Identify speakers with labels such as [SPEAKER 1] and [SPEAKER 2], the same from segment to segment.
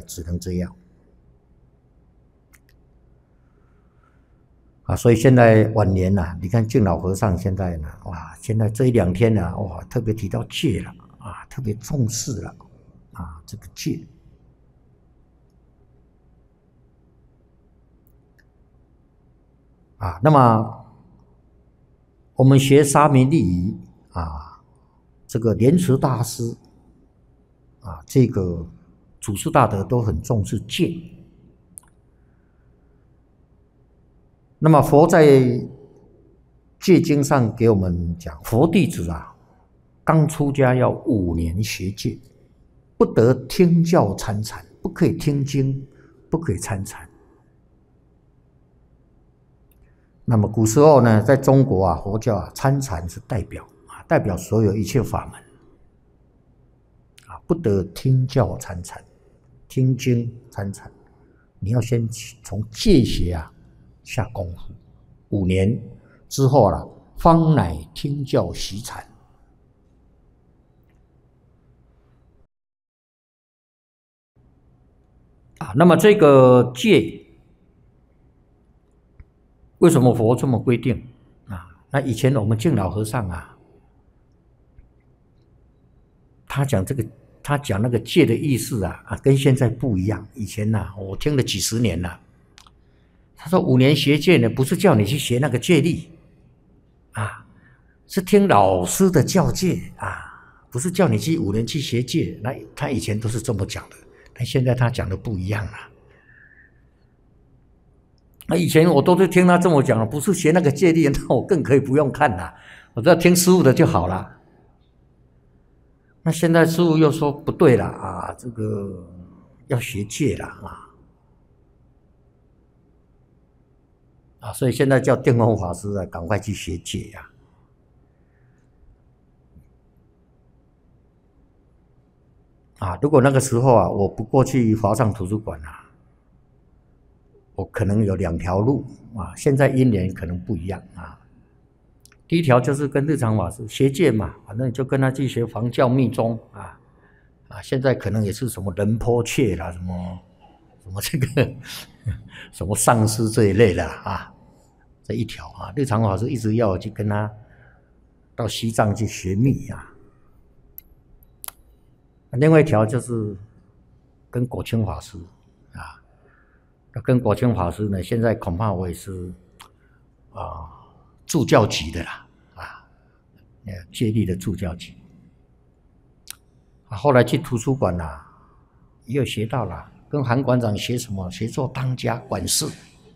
[SPEAKER 1] 只能这样。所以现在晚年你看敬老和尚现在哇，现在这一两天哇，特别提到戒了特别重视了这个戒。那么我们学沙弥利仪这个莲池大师这个祖师大德都很重视戒。那么佛在戒经上给我们讲，佛弟子刚出家要5年学戒，不得听教参禅，不可以听经，不可以参禅。那么古时候呢，在中国佛教参禅是代表所有一切法门不得听教参禅，听经参禅，你要先从戒学下功夫，5年之后方乃听教习禅。那么这个戒为什么佛这么规定那以前我们敬老和尚他讲那个戒的意思跟现在不一样。以前我听了几十年了。他说5年学戒呢，不是叫你去学那个戒律是听老师的教戒不是叫你去5年去学戒。那他以前都是这么讲的，但现在他讲的不一样那以前我都是听他这么讲，不是学那个戒律，那我更可以不用看我只要听师父的就好了。那现在师父又说不对了这个要学戒了所以现在叫电工法师赶快去学戒如果那个时候我不过去华藏图书馆我可能有2条路现在因缘可能不一样第一条就是跟日常法师学戒嘛，反正你就跟他去学防教密宗现在可能也是什么仁波切啦，什么这个什么上师这一类的这一条日常法师一直要我去跟他到西藏去学密另外一条就是跟果清法师跟果清法师呢，现在恐怕我也是助教级的戒律的助教级后来去图书馆也有学到了，跟韩馆长学什么？学做当家管事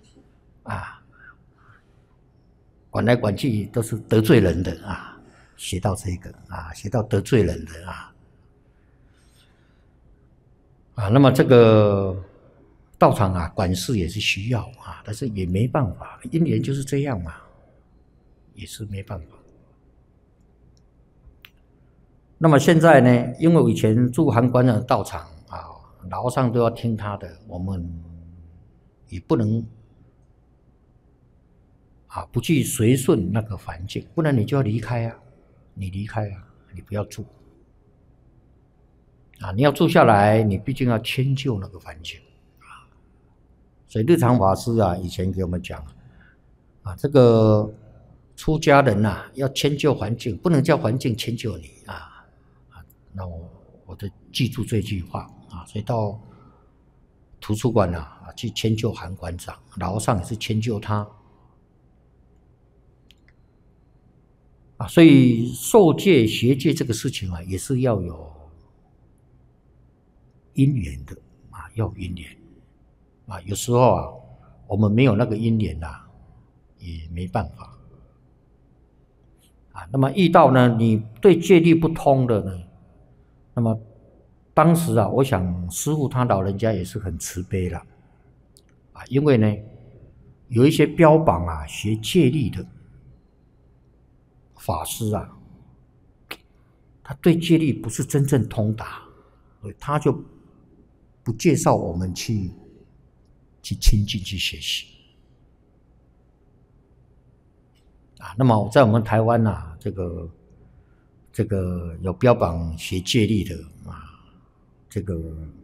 [SPEAKER 1] 管来管去都是得罪人的学到这个学到得罪人的那么这个道场管事也是需要但是也没办法，因缘就是这样嘛，也是没办法。那么现在呢，因为我以前住韩馆长的道场老和尚都要听他的，我们也不能不去随顺那个环境，不然你就要离开你离开你不要住你要住下来，你毕竟要迁就那个环境所以日常法师以前给我们讲这个出家人要迁就环境，不能叫环境迁就你那我就记住这句话所以到图书馆去迁就韩馆长，老和尚也是迁就他所以受戒学戒这个事情也是要有因缘的要有因缘有时候我们没有那个因缘也没办法那么遇到呢，你对戒律不通的呢，那么当时我想师父他老人家也是很慈悲了因为呢有一些标榜学戒律的法师他对戒律不是真正通达，所以他就不介绍我们去亲近去学习那么在我们台湾这个有标榜学戒律的这个